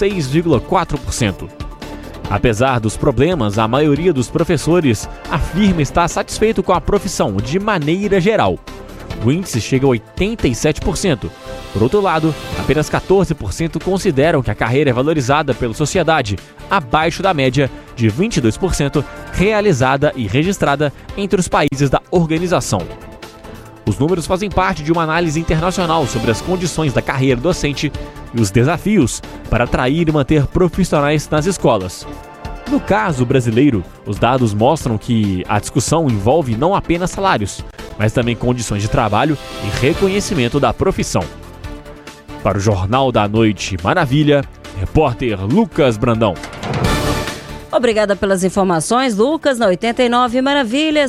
[SPEAKER 13] 6,4%. Apesar dos problemas, a maioria dos professores afirma estar satisfeito com a profissão de maneira geral. O índice chega a 87%. Por outro lado, apenas 14% consideram que a carreira é valorizada pela sociedade, abaixo da média de 22% realizada e registrada entre os países da organização. Os números fazem parte de uma análise internacional sobre as condições da carreira docente e os desafios para atrair e manter profissionais nas escolas. No caso brasileiro, os dados mostram que a discussão envolve não apenas salários, mas também condições de trabalho e reconhecimento da profissão. Para o Jornal da Noite Maravilha, repórter Lucas Brandão.
[SPEAKER 12] Obrigada pelas informações, Lucas. Na 89 Maravilha,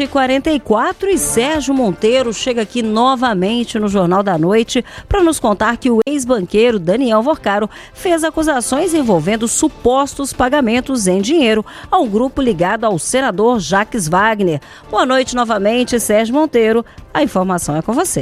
[SPEAKER 12] 7h44, e Sérgio Monteiro chega aqui novamente no Jornal da Noite para nos contar que o ex-banqueiro Daniel Vorcaro fez acusações envolvendo supostos pagamentos em dinheiro a um grupo ligado ao senador Jacques Wagner. Boa noite novamente, Sérgio Monteiro. A informação é com você.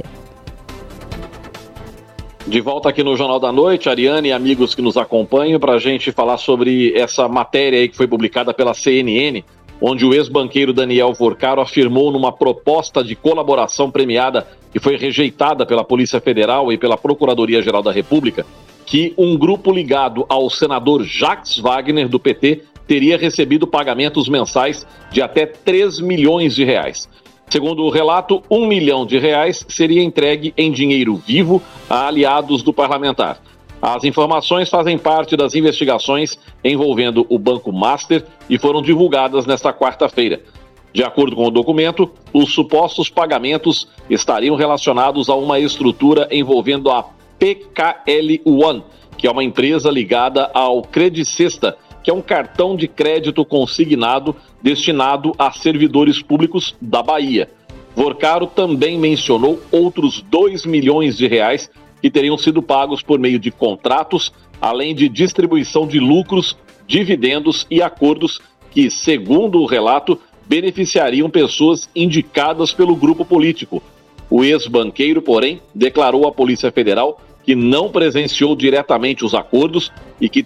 [SPEAKER 14] De volta aqui no Jornal da Noite, Ariane e amigos que nos acompanham, para a gente falar sobre essa matéria aí que foi publicada pela CNN, onde o ex-banqueiro Daniel Vorcaro afirmou numa proposta de colaboração premiada que foi rejeitada pela Polícia Federal e pela Procuradoria-Geral da República, que um grupo ligado ao senador Jacques Wagner, do PT, teria recebido pagamentos mensais de até 3 milhões de reais. Segundo o relato, R$1 milhão seria entregue em dinheiro vivo a aliados do parlamentar. As informações fazem parte das investigações envolvendo o Banco Master e foram divulgadas nesta quarta-feira. De acordo com o documento, os supostos pagamentos estariam relacionados a uma estrutura envolvendo a PKL One, que é uma empresa ligada ao Credicesta, que é um cartão de crédito consignado destinado a servidores públicos da Bahia. Vorcaro também mencionou outros R$2 milhões que teriam sido pagos por meio de contratos, além de distribuição de lucros, dividendos e acordos que, segundo o relato, beneficiariam pessoas indicadas pelo grupo político. O ex-banqueiro, porém, declarou à Polícia Federal que não presenciou diretamente os acordos e que